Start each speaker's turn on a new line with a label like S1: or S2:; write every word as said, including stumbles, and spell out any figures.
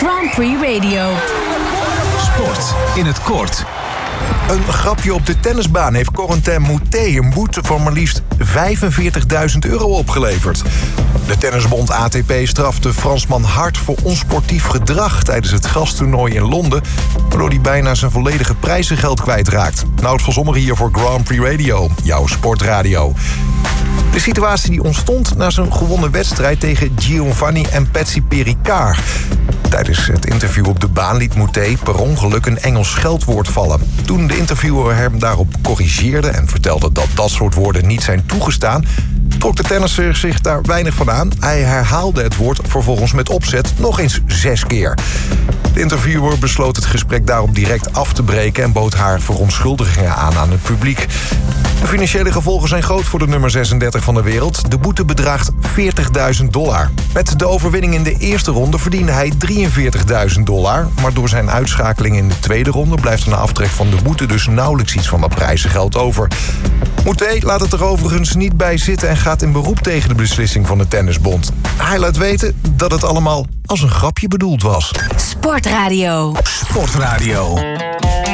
S1: Grand Prix Radio.
S2: Sport in het kort.
S3: Een grapje op de tennisbaan heeft Corentin Moutet een boete van maar liefst vijfenveertigduizend euro opgeleverd. De tennisbond A T P straft de Fransman hard voor onsportief gedrag tijdens het gastoernooi in Londen, waardoor hij bijna zijn volledige prijzengeld kwijtraakt. Nout van Sommer hier voor Grand Prix Radio, jouw sportradio. De situatie die ontstond na zijn gewonnen wedstrijd tegen Giovanni en Patsy Pericard. Tijdens het interview op de baan liet Moutet per ongeluk een Engels scheldwoord vallen. Toen de interviewer hem daarop corrigeerde en vertelde dat dat soort woorden niet zijn toegestaan, trok de tennisser zich daar weinig van aan. Hij herhaalde het woord vervolgens met opzet nog eens zes keer. De interviewer besloot het gesprek daarop direct af te breken en bood haar verontschuldigingen aan aan het publiek. De financiële gevolgen zijn groot voor de nummer zesendertig van de wereld. De boete bedraagt veertigduizend dollar. Met de overwinning in de eerste ronde verdiende hij drieënveertigduizend dollar. Maar door zijn uitschakeling in de tweede ronde blijft er na aftrek van de boete dus nauwelijks iets van dat prijzengeld over. Moutet laat het er overigens niet bij zitten en gaat in beroep tegen de beslissing van de tennisbond. Hij laat weten dat het allemaal als een grapje bedoeld was.
S1: Sportradio.
S2: Sportradio.